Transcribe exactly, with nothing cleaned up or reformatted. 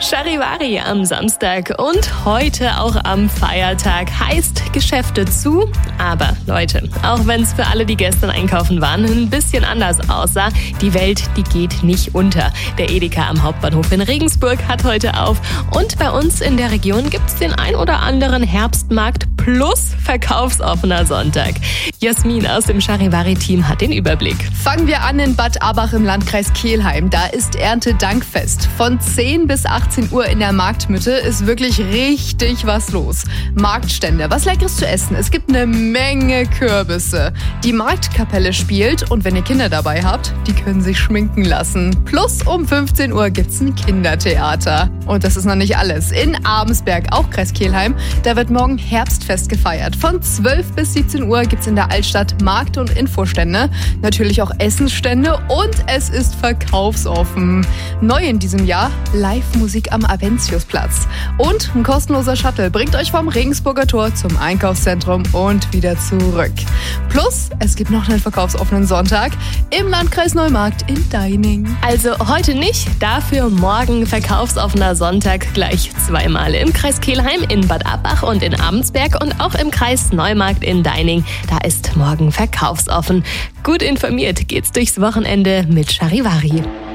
Charivari am Samstag und heute auch am Feiertag heißt Geschäfte zu. Aber Leute, auch wenn es für alle, die gestern einkaufen waren, ein bisschen anders aussah, die Welt, die geht nicht unter. Der Edeka am Hauptbahnhof in Regensburg hat heute auf und bei uns in der Region gibt's den ein oder anderen Herbstmarkt plus verkaufsoffener Sonntag. Jasmin aus dem Charivari-Team hat den Überblick. Fangen wir an in Bad Abach im Landkreis Kelheim. Da ist Erntedankfest. Von zehn bis achtzehn Uhr in der Marktmitte ist wirklich richtig was los. Marktstände, was Leckeres zu essen. Es gibt eine Menge Kürbisse. Die Marktkapelle spielt und wenn ihr Kinder dabei habt, die können sich schminken lassen. Plus um fünfzehn Uhr gibt's ein Kindertheater. Und das ist noch nicht alles. In Abensberg, auch Kreis Kelheim, da wird morgen Herbstfest gefeiert. Von zwölf bis siebzehn Uhr gibt's in der Altstadt Markt- und Infostände. Natürlich auch Essensstände und es ist verkaufsoffen. Neu in diesem Jahr Live-Musik am Aventiusplatz. Und ein kostenloser Shuttle bringt euch vom Regensburger Tor zum Einkaufszentrum und wieder zurück. Plus, es gibt noch einen verkaufsoffenen Sonntag im Landkreis Neumarkt in Deining. Also heute nicht, dafür morgen verkaufsoffener Sonntag gleich zweimal. Im Kreis Kelheim, in Bad Abach und in Abensberg und auch im Kreis Neumarkt in Deining. Da ist morgen verkaufsoffen. Gut informiert geht's durchs Wochenende mit Charivari.